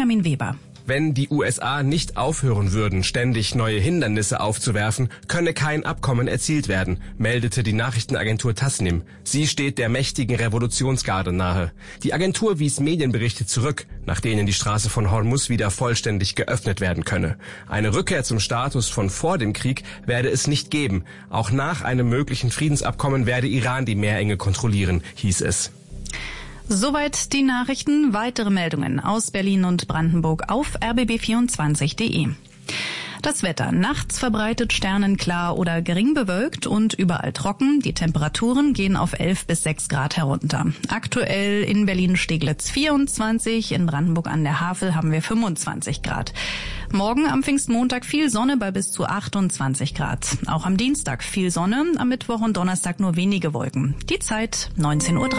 Benjamin Weber. Wenn die USA nicht aufhören würden, ständig neue Hindernisse aufzuwerfen, könne kein Abkommen erzielt werden, meldete die Nachrichtenagentur Tasnim. Sie steht der mächtigen Revolutionsgarde nahe. Die Agentur wies Medienberichte zurück, nach denen die Straße von Hormuz wieder vollständig geöffnet werden könne. Eine Rückkehr zum Status von vor dem Krieg werde es nicht geben. Auch nach einem möglichen Friedensabkommen werde Iran die Meerenge kontrollieren, hieß es. Soweit die Nachrichten. Weitere Meldungen aus Berlin und Brandenburg auf rbb24.de. Das Wetter. Nachts verbreitet sternenklar oder gering bewölkt und überall trocken. Die Temperaturen gehen auf 11 bis 6 Grad herunter. Aktuell in Berlin-Steglitz 24, in Brandenburg an der Havel haben wir 25 Grad. Morgen am Pfingstmontag viel Sonne bei bis zu 28 Grad. Auch am Dienstag viel Sonne, am Mittwoch und Donnerstag nur wenige Wolken. Die Zeit 19:03 Uhr.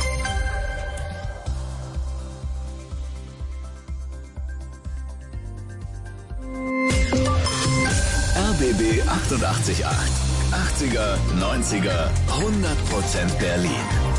RBB 88.8. 80er, 90er, 100% Berlin.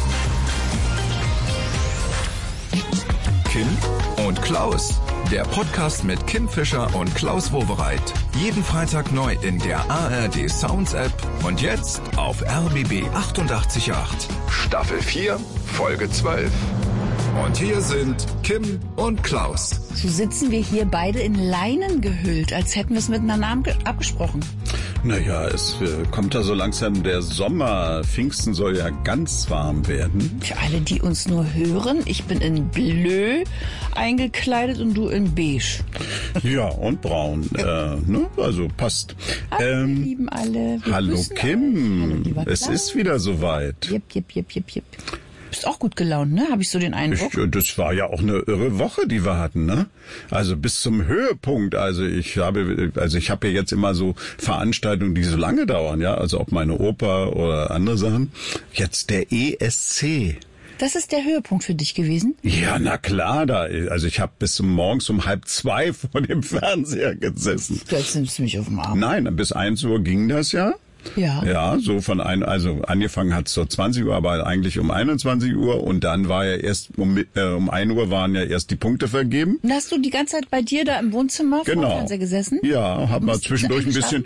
Kim und Klaus. Der Podcast mit Kim Fischer und Klaus Wowereit. Jeden Freitag neu in der ARD Sounds App und jetzt auf RBB 88.8. Staffel 4, Folge 12. Und hier sind Kim und Klaus. So sitzen wir hier beide in Leinen gehüllt, als hätten wir es miteinander abgesprochen. Naja, es kommt ja so langsam der Sommer. Pfingsten soll ja ganz warm werden. Für alle, die uns nur hören, ich bin in Bleu eingekleidet und du in Beige. Ja, und braun. Ne? Also passt. Wir lieben alle. Wir Hallo Kim, alle. Hallo, es ist wieder soweit. Jep. Bist auch gut gelaunt, ne? Habe ich so den Eindruck. Das war ja auch eine irre Woche, die wir hatten, ne? Also bis zum Höhepunkt. Also ich habe ja jetzt immer so Veranstaltungen, die so lange dauern, ja. Also ob meine Oper oder andere Sachen. Jetzt der ESC. Das ist der Höhepunkt für dich gewesen? Ja, na klar, also ich habe bis morgens um 1:30 vor dem Fernseher gesessen. Jetzt nimmst du mich auf den Arm. Nein, bis 1 Uhr ging das ja. Ja. Ja, so also angefangen hat's so 20 Uhr, aber eigentlich um 21 Uhr und dann war ja erst um 1 Uhr waren ja erst die Punkte vergeben. Und hast du die ganze Zeit bei dir da im Wohnzimmer vor dem Fernseher gesessen? Ja, hab mal zwischendurch ein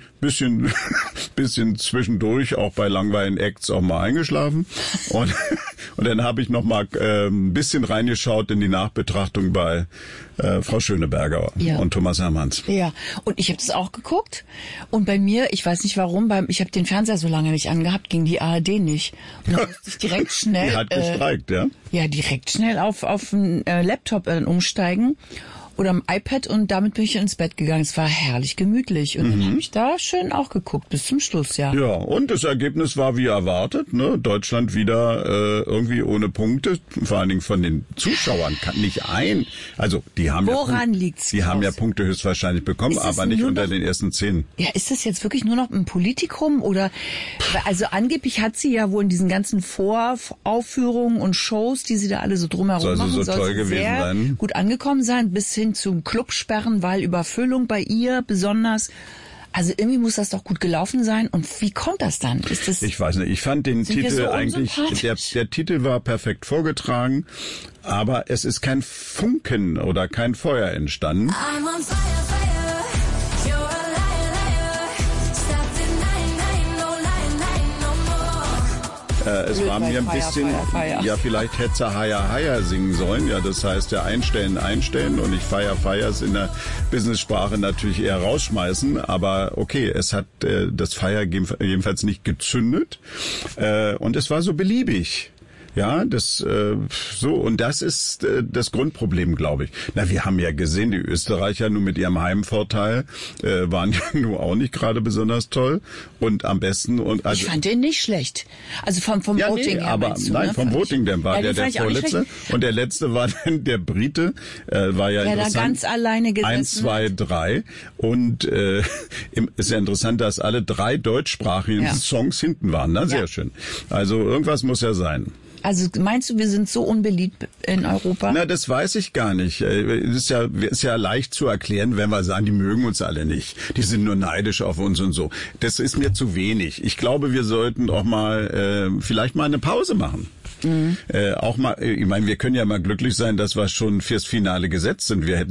bisschen zwischendurch auch bei langweiligen Acts auch mal eingeschlafen und dann habe ich noch mal ein bisschen reingeschaut in die Nachbetrachtung bei Frau Schöneberger und Thomas Hermanns. Ja, und ich habe das auch geguckt und bei mir, ich weiß nicht warum, ich habe den Fernseher so lange nicht angehabt, ging die ARD nicht. Und dann musste ich direkt schnell... Die hat gestreikt, ja? Ja, direkt schnell auf einen Laptop umsteigen oder am iPad und damit bin ich ins Bett gegangen. Es war herrlich gemütlich und dann habe ich da schön auch geguckt bis zum Schluss, ja. Ja, und das Ergebnis war wie erwartet, ne? Deutschland wieder irgendwie ohne Punkte, vor allen Dingen von den Zuschauern also die haben liegt's? Die haben ja Punkte höchstwahrscheinlich bekommen, aber nicht unter den ersten 10. Ja, ist das jetzt wirklich nur noch ein Politikum oder also angeblich hat sie ja wohl in diesen ganzen Voraufführungen und Shows, die sie da alle so drumherum machen, so toll gewesen sehr sein. Gut angekommen sein, bis hin zum Clubsperren, weil Überfüllung bei ihr besonders. Also irgendwie muss das doch gut gelaufen sein. Und wie kommt das dann? Ich weiß nicht. Ich fand den Titel eigentlich, der Titel war perfekt vorgetragen, aber es ist kein Funken oder kein Feuer entstanden. Es war mir ein bisschen, ja, vielleicht hätte sie Haya singen sollen, ja, das heißt ja einstellen und nicht Fire ist in der Business-Sprache natürlich eher rausschmeißen, aber okay, es hat das Fire jedenfalls nicht gezündet und es war so beliebig. Ja, das und das ist das Grundproblem, glaube ich. Na, wir haben ja gesehen, die Österreicher nur mit ihrem Heimvorteil waren ja nur auch nicht gerade besonders toll und am besten ich fand den nicht schlecht. Also vom Voting her. Aber nein, vom Voting der war der vorletzte und der letzte war dann der Brite, war ja interessant. Der da ganz alleine gesessen 1, 2, 3 und ist ja interessant, dass alle 3 deutschsprachigen Songs hinten waren. Na, sehr schön. Also irgendwas muss ja sein. Also meinst du, wir sind so unbeliebt in Europa? Na, das weiß ich gar nicht. Ist ja leicht zu erklären, wenn wir sagen, die mögen uns alle nicht. Die sind nur neidisch auf uns und so. Das ist mir zu wenig. Ich glaube, wir sollten auch mal vielleicht mal eine Pause machen. Auch mal, ich meine, wir können ja mal glücklich sein, dass wir schon fürs Finale gesetzt sind. Wir hätten